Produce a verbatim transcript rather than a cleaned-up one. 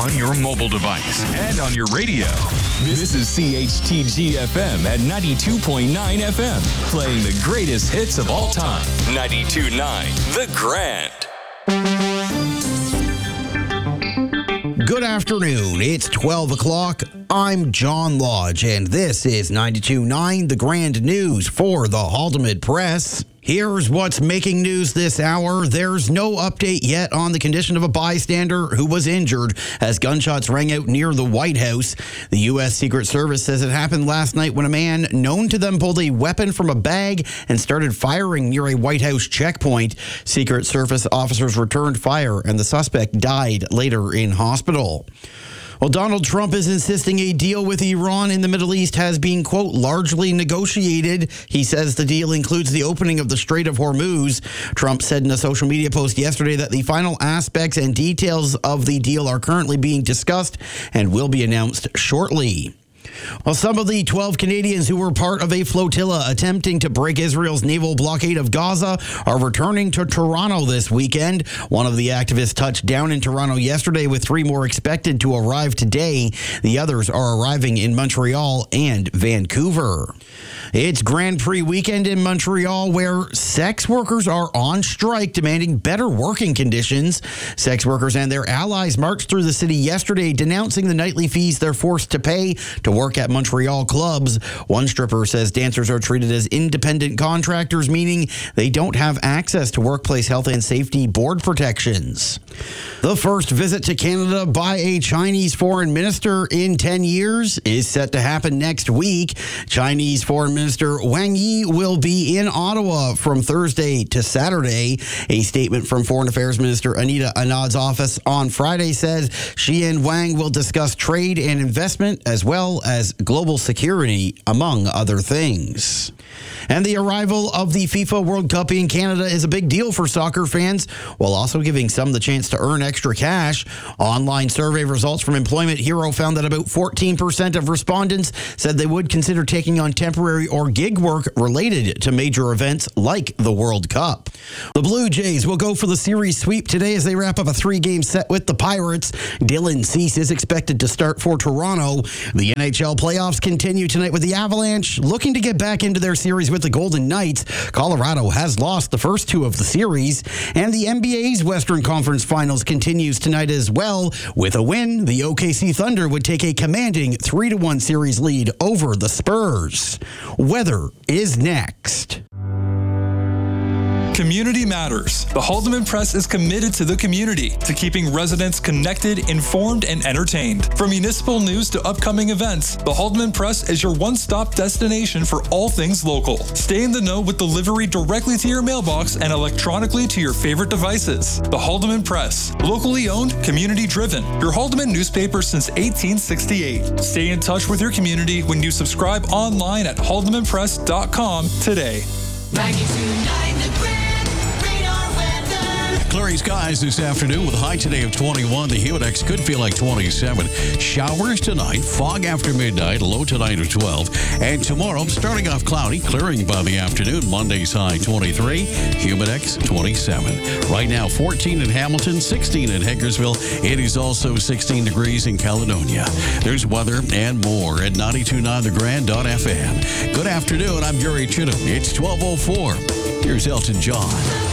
on your mobile device and on your radio. This is C H T G F M at ninety-two point nine F M, playing the greatest hits of all time. ninety-two point nine The Grand. Good afternoon. It's twelve o'clock. I'm John Lodge, and this is ninety-two point nine The Grand News for the Haldimand Press. Here's what's making news this hour. There's no update yet on the condition of a bystander who was injured as gunshots rang out near the White House. The U S Secret Service says it happened last night when a man known to them pulled a weapon from a bag and started firing near a White House checkpoint. Secret Service officers returned fire, and the suspect died later in hospital. Well, Donald Trump is insisting a deal with Iran in the Middle East has been, quote, largely negotiated. He says the deal includes the opening of the Strait of Hormuz. Trump said in a social media post yesterday that the final aspects and details of the deal are currently being discussed and will be announced shortly. Well, some of the twelve Canadians who were part of a flotilla attempting to break Israel's naval blockade of Gaza are returning to Toronto this weekend. One of the activists touched down in Toronto yesterday, with three more expected to arrive today. The others are arriving in Montreal and Vancouver. It's Grand Prix weekend in Montreal, where sex workers are on strike demanding better working conditions. Sex workers and their allies marched through the city yesterday denouncing the nightly fees they're forced to pay to work at Montreal clubs. One stripper says dancers are treated as independent contractors, meaning they don't have access to workplace health and safety board protections. The first visit to Canada by a Chinese foreign minister in ten years is set to happen next week. Chinese Foreign Minister Wang Yi will be in Ottawa from Thursday to Saturday. A statement from Foreign Affairs Minister Anita Anand's office on Friday says she and Wang will discuss trade and investment as well as global security, among other things. And the arrival of the FIFA World Cup in Canada is a big deal for soccer fans, while also giving some the chance to earn extra cash. Online survey results from Employment Hero found that about fourteen percent of respondents said they would consider taking on temporary or gig work related to major events like the World Cup. The Blue Jays will go for the series sweep today as they wrap up a three-game set with the Pirates. Dylan Cease is expected to start for Toronto. The N H L playoffs continue tonight with the Avalanche looking to get back into their series with the Golden Knights. Colorado has lost the first two of the series, and the N B A's Western Conference Finals continues tonight as well. With a win, the O K C Thunder would take a commanding three to one series lead over the Spurs. Weather is next. Community matters. The Haldimand Press is committed to the community, to keeping residents connected, informed, and entertained. From municipal news to upcoming events, the Haldimand Press is your one-stop destination for all things local. Stay in the know with delivery directly to your mailbox and electronically to your favorite devices. The Haldimand Press, locally owned, community-driven. Your Haldimand newspaper since eighteen sixty-eight. Stay in touch with your community when you subscribe online at haldimand press dot com today. ninety-two point nine The Grand. Clearing skies this afternoon with a high today of twenty-one. The Humidex could feel like twenty-seven. Showers tonight, fog after midnight, low tonight of twelve. And tomorrow, starting off cloudy, clearing by the afternoon. Monday's high twenty-three, Humidex twenty-seven. Right now, fourteen in Hamilton, sixteen in Hagersville. It is also sixteen degrees in Caledonia. There's weather and more at ninety-two point nine the grand dot f m. Good afternoon. I'm Gary Chittum. It's twelve oh four. Here's Elton John.